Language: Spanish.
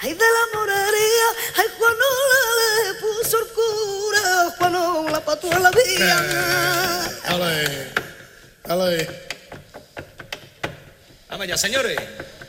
ay de la morería, ay cuando le puso el cura, cuando la pató a la vía. Ale. Vamos ya, señores.